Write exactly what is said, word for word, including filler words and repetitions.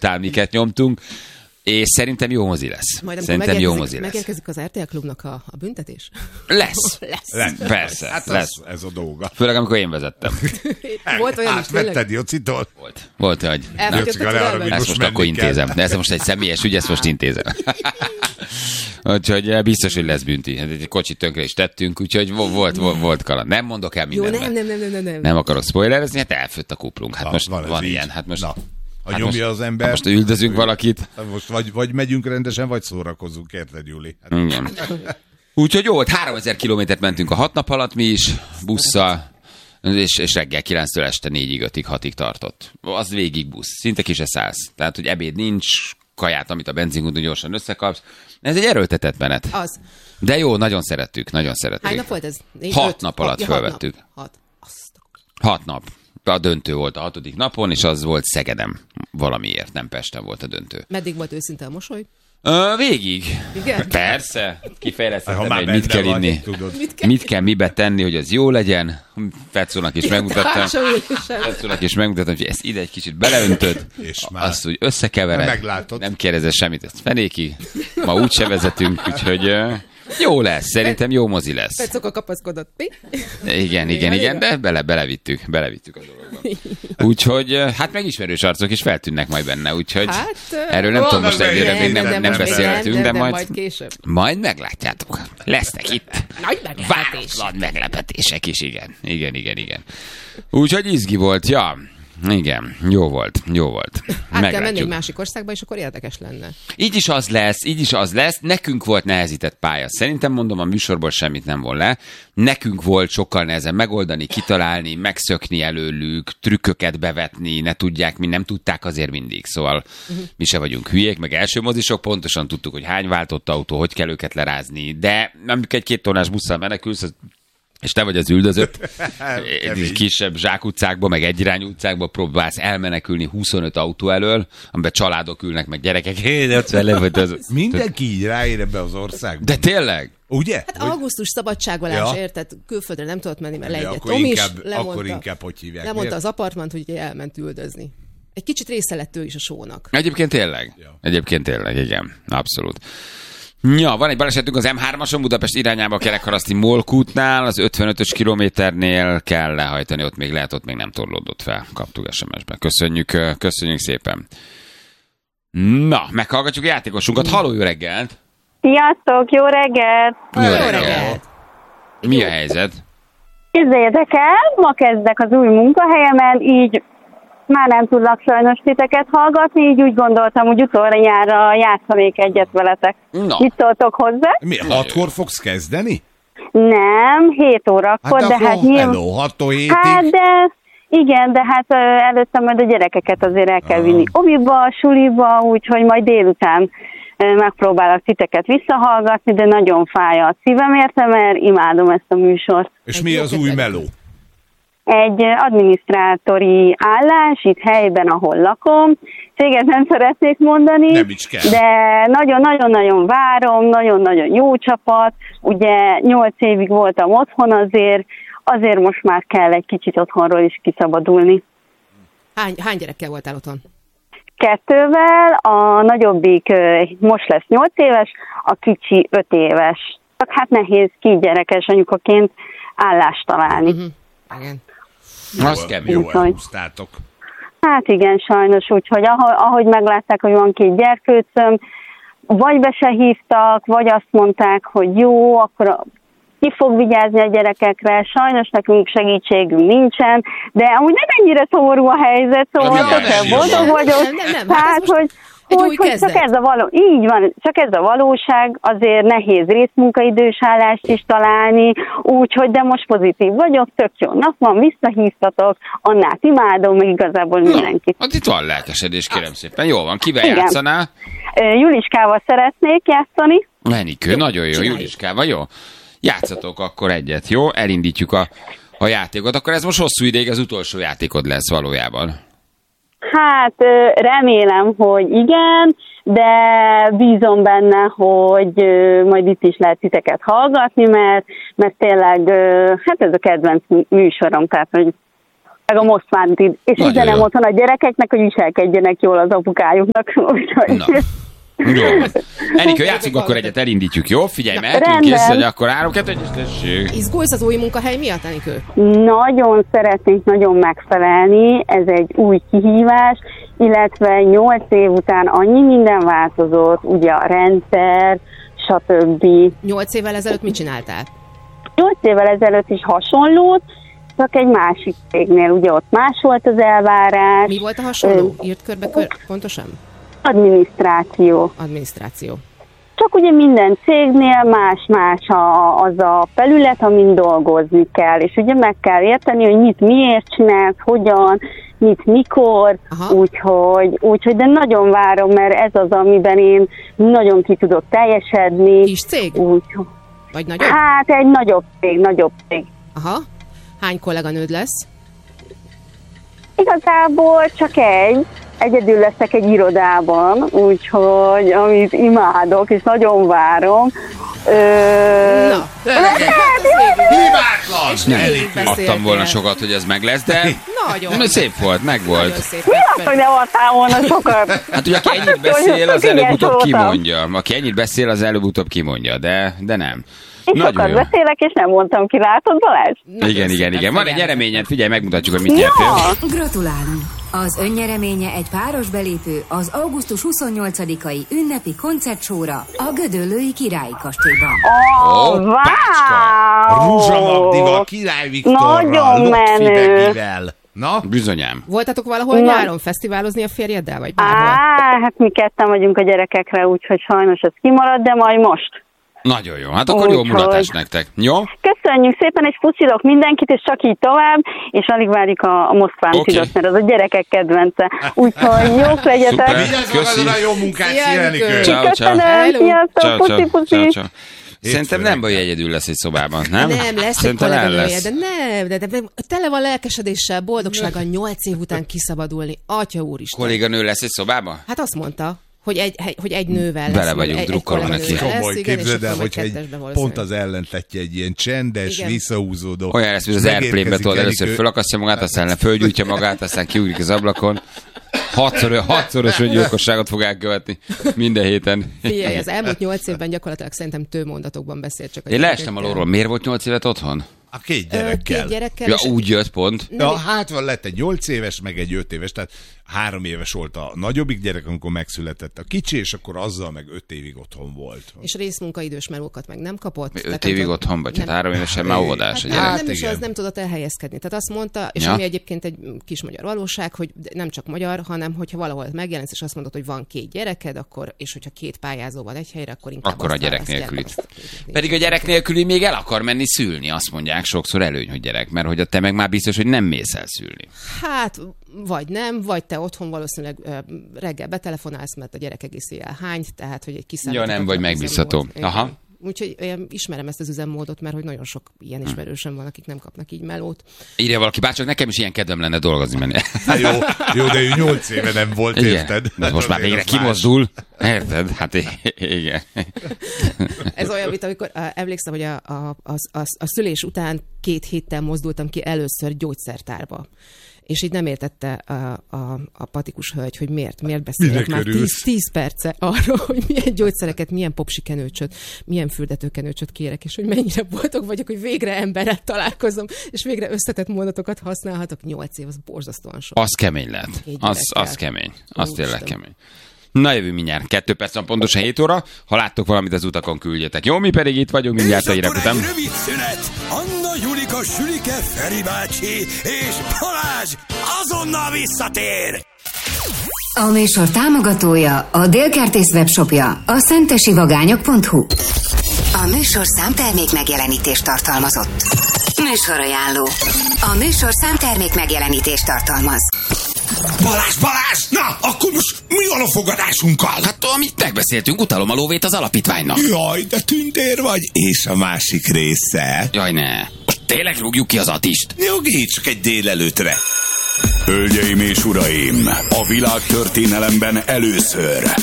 után miket nyomtunk, és szerintem jó mozi lesz. Majd szerintem jó mozi lesz. Megérkezik az er té el Klubnak a, a büntetés? Lesz. lesz. lesz. Persze. Hát lesz. Az, ez a dolga. Főleg, amikor én vezettem. Volt olyan is tényleg? Átvetted Jocitól? Volt. Volt, hogy... Elfogyott a türelmet? Ezt most akkor intézem. De ez most egy személyes ügy, ezt most intézem. Úgyhogy biztos, hogy lesz bünti. Egy kocsit tönkre is tettünk, úgyhogy volt, volt, volt kaland. Nem mondok el mindenben. Jó, nem, nem, nem, nem, nem. Nem akarok spoilerezni, hát elfőtt a kuplunk. Hát most van, van ilyen. Hát most... Na. Ha hát nyomja most, az ember... most üldözünk valakit. Most vagy, vagy megyünk rendesen, vagy szórakozunk, érted, Júli? Hát... Igen. Úgyhogy jó, háromezer kilométert mentünk a hat nap alatt mi is, busszal, és, és reggel kilenctől este négyig, ötig, hatig tartott. Az végig busz, szinte ki se szállsz. Tehát, hogy ebéd nincs, kaját, amit a benzinkúton gyorsan összekapsz. Ez egy erőltetett menet. Az. De jó, nagyon szerettük, nagyon szerettük. Hány nap volt ez? Négy, hat öt? nap alatt ja, fölvettük. Hat. hat. Azt. Hat nap. A döntő volt a hatodik napon, és az volt Szegedem valamiért, nem Pesten volt a döntő. Meddig volt őszinte a mosoly? Ö, végig. Igen? Persze. Kifejlesztettem, Ha hogy mit kell vagy, inni. Mit kell? Mit kell mibe tenni, hogy az jó legyen. Fecónak is megmutattam. Fecónak is megmutattam, hogy ezt ide egy kicsit beleöntöd, És már. azt úgy összekevered. Meglátod. Nem kérdezel semmit, ezt fenéki. Ma úgyse vezetünk, úgyhogy ö, jó lesz. Szerintem jó mozi lesz. Fecóka kapaszkodott. Mi? Igen, igen, igen, de bele, belevittük, belevittük a dologba. Úgyhogy, hát megismerős arcok is feltűnnek majd benne, úgyhogy Hát, erről nem ó, tudom, most nem, egyre nem, még nem, nem, nem, nem, nem nem, beszéltünk, nem, de de majd, majd később. majd meglátjátok. Lesznek itt Nagy meglepetés. váratlan meglepetések is, igen. Igen, igen, igen. Úgyhogy izgi volt, ja. Igen, jó volt, jó volt. Át kell menni egy másik országba, és akkor érdekes lenne. Így is az lesz, így is az lesz. Nekünk volt nehezített pálya. Szerintem mondom, a műsorból semmit nem von le. Nekünk volt sokkal nehezebb megoldani, kitalálni, megszökni előlük, trükköket bevetni, ne tudják, mi nem tudták azért mindig. Szóval uh-huh. mi se vagyunk hülyék, meg első mozisok, pontosan tudtuk, hogy hány váltott autó, hogy kell őket lerázni. De amikor egy két tonnás busszal menekülsz, az és te vagy az üldözött, kisebb zsákutcákba, meg egyirányú utcákba próbálsz elmenekülni huszonöt autó elől, amiben családok ülnek, meg gyerekek. Mindenki így ráér ebbe az országba. De tényleg? Ugye? Hát augusztus szabadságolás, Ja. érted? Külföldre nem tudott menni, mert Ja, leegyett akkor Tom is, inkább- lemondta, akkor inkább hogy hívják, lemondta miért? az apartmant, hogy ugye elment üldözni. Egy kicsit része lett ő is a sónak. Egyébként tényleg. Ja. Egyébként tényleg, igen. Abszolút. Ja, van egy balesetünk az em hármason Budapest irányába a Kerekharaszti Molkútnál, az ötvenötös kilométernél kell lehajtani, ott még lehet, ott még nem torlódott fel. Kaptuk es em es-be. Köszönjük, köszönjük szépen. Na, meghallgatjuk a játékosunkat. Halló, jó reggelt! Sziasztok, jó reggelt! Jó Jó reggelt! reggelt! Mi a helyzet? Képzeljétek el, ma kezdek az új munkahelyemen, így már nem tudlak sajnos titeket hallgatni, így úgy gondoltam, hogy utoljára játszanék egyet veletek. Na. Mit szóltok hozzá? Mi, hatkor fogsz kezdeni? Nem, hét órakor, Hát de akkor hát nyilván... hello, hattól hétig. Hát de... Igen, de hát ö, előtte majd a gyerekeket azért el kell vinni oviba, suliba, úgyhogy majd délután ö, megpróbálok titeket visszahallgatni, de nagyon fáj a szívem érte, mert imádom ezt a műsort. És Egy mi jó az új kedvelő. meló? Egy adminisztrátori állás itt helyben, ahol lakom. Céget nem szeretnék mondani, Nem is kell. de nagyon-nagyon-nagyon várom, nagyon-nagyon jó csapat. Ugye nyolc évig voltam otthon, azért, azért most már kell egy kicsit otthonról is kiszabadulni. Hány, hány gyerekkel voltál otthon? Kettővel, a nagyobbik ö, most lesz nyolc éves, a kicsi öt éves. Csak hát nehéz két gyerekes anyukaként állást találni. Uh-huh. Igen. Az kemény. Jó Úgyhogy- elhúztátok. Hát igen, sajnos, úgyhogy ahogy, ahogy meglátták, hogy van két gyerkőcöm, vagy be se hívtak, vagy azt mondták, hogy jó, akkor a, ki fog vigyázni a gyerekekre, sajnos nekünk segítségünk nincsen, de amúgy nem ennyire szomorú a helyzet, szóval Ja, tökre nem, boldog nem, vagyok. nem, nem, nem, hát Tehát, ez most hogy, egy hogy, új hogy kezdet. csak ez a való, így van, csak ez a valóság, azért nehéz részmunkaidős állást is találni, úgyhogy de most pozitív vagyok, tök jó nap van, visszahívtatok, Annát imádom, meg igazából mindenkit. Hát itt van lelkesedés, kérem szépen. Jó van, kivel Igen. játszanál? Ö, Juliskával szeretnék játszani. Menikő, nagyon jó, csináljuk. Juliskával, jó? Játszatok akkor egyet, jó? Elindítjuk a, a játékot. Akkor ez most hosszú ideig az utolsó játékod lesz valójában. Hát ö, remélem, hogy igen, de bízom benne, hogy ö, majd itt is lehet titeket hallgatni, mert, mert tényleg, ö, hát ez a kedvenc műsorom, tehát hogy meg a Moszkvántit. És Nagyon üzenem jó. otthon a gyerekeknek, hogy viselkedjenek jól az apukájuknak. Úgyhogy... Na. Jó. Enikő, játszunk akkor egyet, elindítjuk, jó? Figyelj, mehetünk, rendben. kész, hogy akkor három, kettő, egy, tessék. Izgulsz az új munkahely miatt, Enikő? Nagyon szeretnénk nagyon megfelelni, ez egy új kihívás, illetve nyolc év után annyi minden változott, ugye a rendszer, stb. Nyolc évvel ezelőtt mit csináltál? Nyolc évvel ezelőtt is hasonlót, csak egy másik cégnél, ugye ott más volt az elvárás. Mi volt a hasonló? Írt körbe kör... pontosan? Adminisztráció. Adminisztráció. Csak ugye minden cégnél más-más a, az a felület, amin dolgozni kell, és ugye meg kell érteni, hogy mit miért csinálsz, hogyan, mit mikor, úgyhogy, úgyhogy de nagyon várom, mert ez az, amiben én nagyon ki tudok teljesedni. Kis cég? Úgy, Vagy nagyobb? Hát egy nagyobb cég, nagyobb cég. Aha. Hány kolléganőd lesz? Igazából csak egy. Egyedül leszek egy irodában, úgyhogy amit imádok, és nagyon várom. Ö... Na, Hibátlan! És végig Adtam beszéltél. volna sokat, hogy ez meg lesz, de Nagyon. de szép volt, meg Nagyon volt. szép. Mi az, hogy nem adtál volna sokat? Hát ugye, aki ennyit beszél, az előbb-utóbb kimondja. Aki ennyit beszél, az előbb-utóbb kimondja, de, de nem. Én sokat beszélek, és nem mondtam ki, látod, Balázs? Igen, igen, igen. szépen Van egy figyelmet. nyereményed, figyelj, megmutatjuk, hogy mit nyertél. Ja! Gratulálunk! Az önnyereménye egy páros belépő az augusztus huszonnyolcadikai ünnepi koncertsóra a Gödöllői Királyi Kastélyban. Oh, wow! Ruzsa Magdival, Király Viktorral, Nagyon Lotfi menő. Begivel. Na? Bizonyám. Voltatok valahol Na. nyáron fesztiválozni a férjeddel, vagy bárhol? Á, hát mi ketten vagyunk a gyerekekre, úgyhogy sajnos ez kimarad, de majd most. Nagyon jó. Hát akkor jó Úgyhogy. mulatás nektek. Jó? Köszönjük szépen, és puszilok mindenkit, és csak így tovább, és alig várjuk a, a Moszkván Oké. okay. mert az a gyerekek kedvence. Úgyhogy jók legyetek. Szuper. Vigyázz Köszi. magadra, jó munkát, Szia, szia, Enikő. Enikő! Ciao, ciao. Köszönöm, Hello. sziasztok, Ciao, puszi, ciao, puszi. ciao, ciao. Szerintem Hétfőre. nem baj, hogy egyedül lesz egy szobában, nem? Nem, lesz egy Szerintem el kolléganője, lesz. de nem, de, de, de tele van lelkesedéssel, boldogsággal nyolc év után kiszabadulni. Atya úristen. Kolléganő lesz egy szobában? Hát azt mondta, hogy egy, hogy egy nővel lesz. Bele meg vagyunk, egy- egy drukkolom neki. kolléganővel lesz, Komoly, igen, és képzeld el, akkor majd hogy egy kettesbe valószínűleg. pont az ellentetje egy ilyen csendes, Igen. visszahúzódó. Olyan lesz, hogy az Airplane-be tudod, először fölakasztja magát, aztán fölgyújtja magát, aztán kiugrik az ablakon. Hatszor, hatszoros öngyilkosságot fog elkövetni minden héten. Figyelj, az elmúlt nyolc évben gyakorlatilag szerintem tőmondatokban beszélt csak a Én leestem gyerekekkel. alulról. Miért volt nyolc évet otthon? A két Ö, gyerekkel. Két gyerekkel. Ja, és- úgy jött pont. Ja, hát van, lett egy nyolc éves, meg egy öt éves, tehát három éves volt a nagyobbik gyerek, amikor megszületett a kicsi, és akkor azzal meg öt évig otthon volt. És részmunkaidős melókat meg nem kapott. Öt Tehát nem évig tudott- otthon vagy, hát nem- három évesen már óvodás a Hát, gyerek. nem, Hát nem is igen. az, nem tudott elhelyezkedni. Tehát azt mondta, és Ja. ami egyébként egy kis magyar valóság, hogy nem csak magyar, hanem hogyha valahol megjelensz, és azt mondod, hogy van két gyereked, akkor, és hogyha két pályázó van egy helyre, akkor inkább Akkor a azt gyerek választják, nélkülit. azt a két- Pedig a gyerek nélküli még el akar menni szülni, azt mondják sokszor előny, hogy gyerek, mert hogy a te meg már biztos, hogy nem mész el szülni. Hát, vagy nem, vagy te otthon valószínűleg ö, reggel betelefonálsz, mert a gyerek egész éjjel hányt, tehát hogy egy kiszállított. Ja, nem vagy megbízható. Aha. Úgyhogy én ismerem ezt az üzemmódot, mert hogy nagyon sok ilyen ismerősöm van, akik nem kapnak így melót. Írja valaki, bárcsak nekem is ilyen kedvem lenne dolgozni menni. Hát jó, jó, de ő nyolc éve nem volt, Igen. érted? De most már Azért végre az más. kimozdul. Érted? Hát igen. Ez olyan, mint amikor uh, emlékszem, hogy a, a, a, a, a szülés után két héttel mozdultam ki először gyógyszertárba. És így nem értette a, a, a patikus hölgy, hogy miért, miért beszélek Minek már örülsz? tíz, tíz perce arról, hogy milyen gyógyszereket, milyen popsikenőcsöt, milyen fürdetőkenőcsöt kérek, és hogy mennyire boldog vagyok, hogy végre emberrel találkozom, és végre összetett mondatokat használhatok. Nyolc év, az borzasztóan sok. Az kemény lehet. Két Az, gyerekkel. az kemény. Az Úristen. tényleg kemény. Na jövő mindjárt. Kettő perc van pontosan hét óra. Ha láttok valamit az utakon, küldjetek. Jó, mi pedig itt vagyunk mindjárt a És hírek akkor után. egy rövid szünet. Anna, Julika, Sülike, Feri bácsi és Balázs azonnal visszatér. A műsor támogatója a Délkertész webshopja, a szentesivagányok pont hu. A műsor számtermék megjelenítést tartalmazott. Műsorajánló. A műsor számtermék megjelenítést tartalmaz. Balázs, Balázs! Na, akkor most mi van a fogadásunkkal? Hát amit megbeszéltünk, utalom a lóvét az alapítványnak. Jaj, de tündér vagy. És a másik része? Jaj, ne. Most tényleg rúgjuk ki az Atist. Nyugi, csak egy délelőtre. Hölgyeim és uraim, a világ történelemben először